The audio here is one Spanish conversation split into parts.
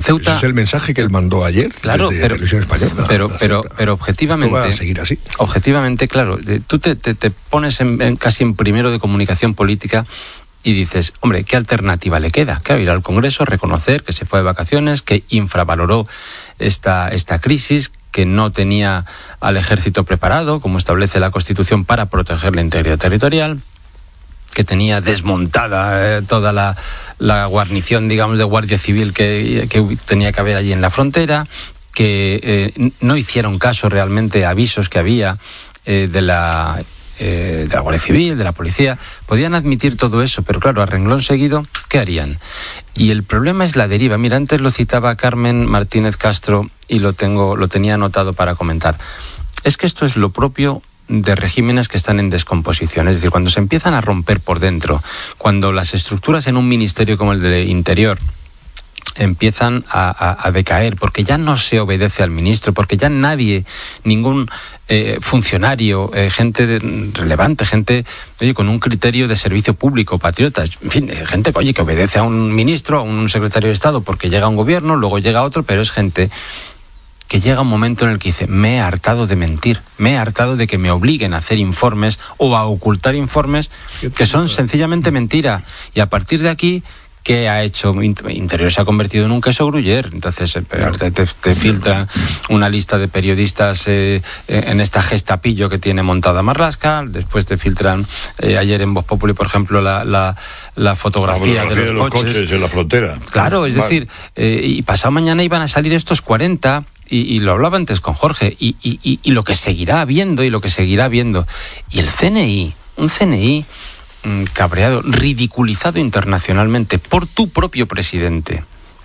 Ceuta... Ese es el mensaje que él mandó ayer, claro, desde Televisión Española. Pero objetivamente... Esto va a seguir así. Objetivamente, claro, tú te pones casi en primero de comunicación política y dices, hombre, ¿qué alternativa le queda? Claro, ir al Congreso, reconocer que se fue de vacaciones, que infravaloró esta crisis, que no tenía al ejército preparado, como establece la Constitución, para proteger la integridad territorial, que tenía desmontada toda la guarnición, digamos, de Guardia Civil que tenía que haber allí en la frontera, que no hicieron caso realmente a avisos que había de la Guardia Civil, de la policía. Podían admitir todo eso, pero claro, a renglón seguido, ¿qué harían? Y el problema es la deriva. Mira, antes lo citaba Carmen Martínez Castro y lo tenía anotado para comentar. Es que esto es lo propio de regímenes que están en descomposición. Es decir, cuando se empiezan a romper por dentro, cuando las estructuras en un ministerio como el de Interior empiezan a decaer, porque ya no se obedece al ministro, porque ya nadie, ningún funcionario, gente relevante, gente con un criterio de servicio público, patriotas, en fin, gente que obedece a un ministro, a un secretario de Estado, porque llega un gobierno, luego llega otro, pero es gente que llega un momento en el que dice, me he hartado de mentir, me he hartado de que me obliguen a hacer informes o a ocultar informes que son sencillamente mentira. Y a partir de aquí, ¿qué ha hecho? Interior se ha convertido en un queso gruyer. Entonces te filtran una lista de periodistas en esta gestapillo que tiene montada Marlaska. Después te filtran ayer en Voz Populi, por ejemplo, la fotografía de los coches en la frontera. Claro, es decir, y pasado mañana iban a salir estos 40, y lo hablaba antes con Jorge, y lo que seguirá habiendo, y el CNI, un CNI cabreado, ridiculizado internacionalmente por tu propio presidente,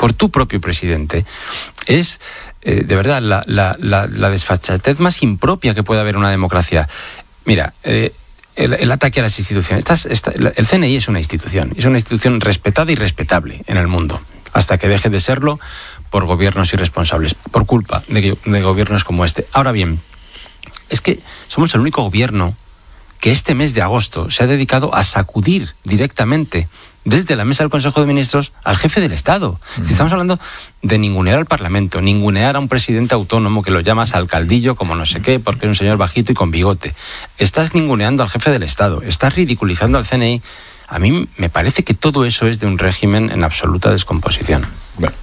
es de verdad la desfachatez más impropia que puede haber en una democracia. Mira, el ataque a las instituciones. El CNI es una institución respetada y respetable en el mundo, hasta que deje de serlo por gobiernos irresponsables, por culpa de gobiernos como este. Ahora bien, es que somos el único gobierno que este mes de agosto se ha dedicado a sacudir directamente desde la mesa del Consejo de Ministros al jefe del Estado. Si estamos hablando de ningunear al Parlamento, ningunear a un presidente autónomo que lo llamas alcaldillo como no sé qué, porque es un señor bajito y con bigote. Estás ninguneando al jefe del Estado, estás ridiculizando al CNI. A mí me parece que todo eso es de un régimen en absoluta descomposición. Bueno,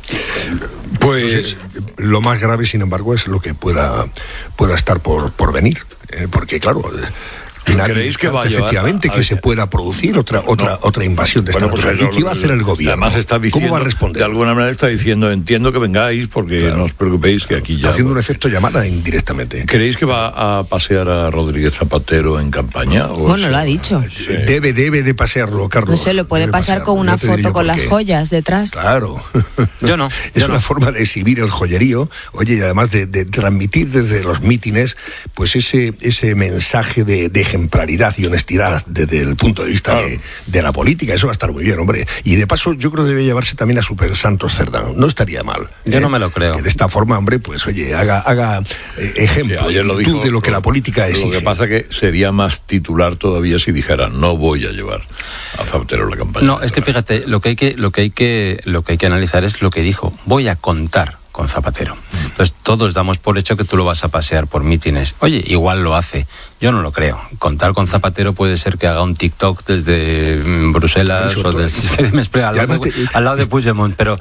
pues lo más grave, sin embargo, es lo que pueda estar por venir. Porque, claro... ¿Creéis que va a efectivamente que se pueda producir otra invasión de esta naturaleza? ¿Y qué va a hacer el gobierno? Además está diciendo, ¿cómo va a responder? De alguna manera está diciendo, entiendo que vengáis porque no os preocupéis que aquí ya... Está haciendo un efecto llamada indirectamente. ¿Creéis que va a pasear a Rodríguez Zapatero en campaña? Bueno, lo ha dicho. Sí. Debe de pasearlo, Carlos. No sé, lo puede pasar con una foto con las joyas detrás. Claro. Yo no. Es una forma de exhibir el joyerío, oye, y además de transmitir desde los mítines, pues ese mensaje de ejemplaridad y honestidad desde el punto de vista de la política. Eso va a estar muy bien, hombre. Y de paso, yo creo que debe llevarse también a Super Santos Cerdán. No estaría mal. Yo no me lo creo. Que de esta forma, hombre, pues oye, haga ejemplo de lo que la política exige. Lo que pasa que sería más titular todavía si dijera, no voy a llevar a Zapatero la campaña. No, es que fíjate, lo que hay que analizar es lo que dijo. Voy a contar con Zapatero. Entonces todos damos por hecho que tú lo vas a pasear por mítines. Oye, igual lo hace. Yo no lo creo. Contar con Zapatero puede ser que haga un TikTok desde Bruselas o desde al lado de Puigdemont, pero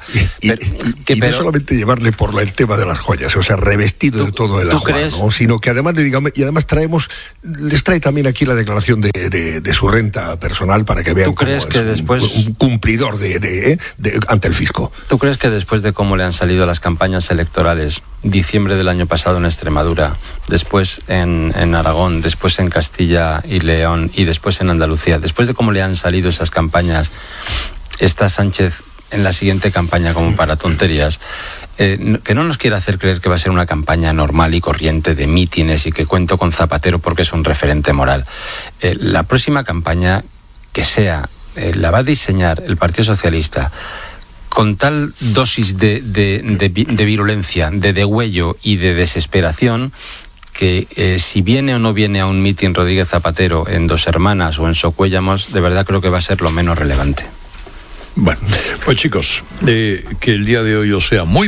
no solamente llevarle por el tema de las joyas, o sea, revestido de todo el ajuar, ¿no? Sino que además les trae también aquí la declaración de su renta personal para que vean ¿Tú crees que después un cumplidor ante el fisco? ¿Tú crees que después de cómo le han salido las campañas electorales, diciembre del año pasado en Extremadura, después en Aragón, después en Castilla y León y después en Andalucía, después de cómo le han salido esas campañas, está Sánchez en la siguiente campaña como para tonterías, que no nos quiera hacer creer que va a ser una campaña normal y corriente de mítines y que cuento con Zapatero porque es un referente moral? La próxima campaña que sea, la va a diseñar el Partido Socialista con tal dosis de virulencia, de degüello y de desesperación, que si viene o no viene a un mitin Rodríguez Zapatero en Dos Hermanas o en Socuéllamos, de verdad creo que va a ser lo menos relevante. Bueno, pues chicos, que el día de hoy os sea muy